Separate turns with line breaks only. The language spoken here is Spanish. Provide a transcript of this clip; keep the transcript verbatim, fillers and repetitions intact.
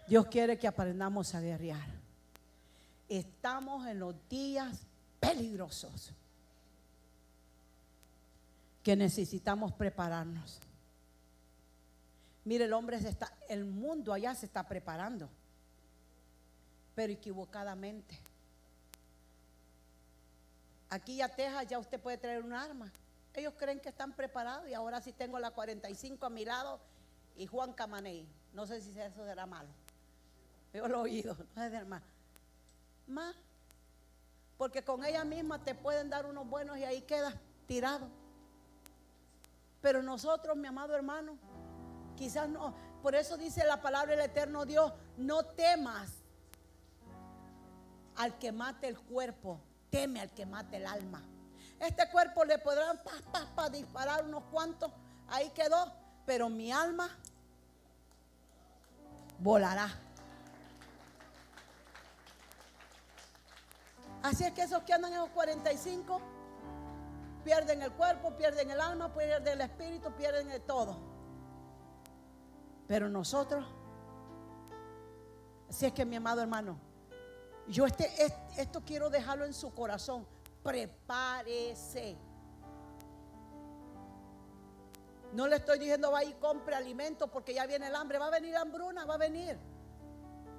Dios quiere que aprendamos a guerrear. Estamos en los días peligrosos que necesitamos prepararnos. Mire, el hombre se está, el mundo allá se está preparando, pero equivocadamente. Aquí a Texas ya usted puede traer un arma. Ellos creen que están preparados y ahora sí tengo la cuarenta y cinco a mi lado y Juan Camaney. No sé si eso será malo. Yo lo he oído, no sé si más. Más, porque con ella misma te pueden dar unos buenos y ahí quedas tirado. Pero nosotros, mi amado hermano, quizás no. Por eso dice la palabra del eterno Dios: no temas al que mate el cuerpo, teme al que mate el alma. Este cuerpo le podrán pa, pa, pa, disparar unos cuantos, ahí quedó, pero mi alma volará. Así es que esos que andan en los cuarenta y cinco pierden el cuerpo, pierden el alma, pierden el espíritu, pierden el todo. Pero nosotros, así es que mi amado hermano, yo este, este, esto quiero dejarlo en su corazón. Prepárese. No le estoy diciendo vaya y compre alimentos porque ya viene el hambre. Va a venir hambruna, va a venir.